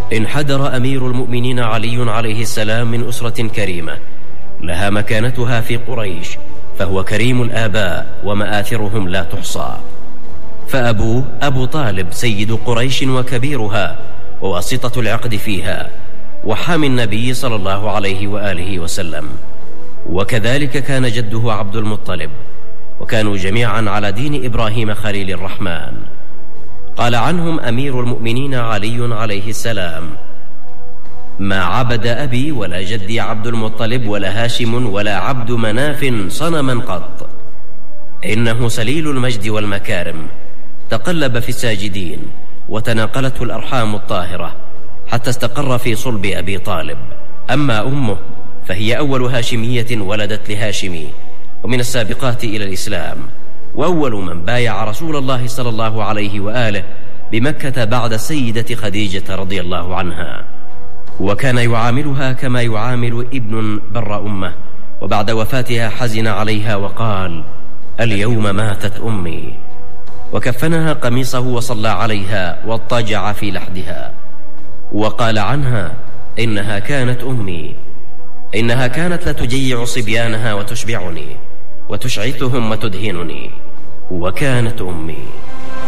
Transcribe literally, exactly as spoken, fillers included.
انحدر أمير المؤمنين علي عليه السلام من أسرة كريمة لها مكانتها في قريش، فهو كريم الآباء ومآثرهم لا تحصى. فأبوه أبو طالب سيد قريش وكبيرها وواسطة العقد فيها وحامي النبي صلى الله عليه وآله وسلم، وكذلك كان جده عبد المطلب، وكانوا جميعا على دين إبراهيم خليل الرحمن. قال عنهم أمير المؤمنين علي عليه السلام: ما عبد أبي ولا جدي عبد المطلب ولا هاشم ولا عبد مناف صنما قط، إنه سليل المجد والمكارم، تقلب في الساجدين وتناقلته الأرحام الطاهرة حتى استقر في صلب أبي طالب. أما أمه فهي أول هاشمية ولدت لهاشمي، ومن السابقات إلى الإسلام، وأول من بايع رسول الله صلى الله عليه وآله بمكة بعد السيدة خديجة رضي الله عنها، وكان يعاملها كما يعامل ابن بر أمه، وبعد وفاتها حزن عليها وقال: اليوم ماتت أمي، وكفنها قميصه وصلى عليها واضطجع في لحدها، وقال عنها: إنها كانت أمي، إنها كانت لتجيع صبيانها وتشبعني وتشعثهم وتدهنني، وكانت أمي.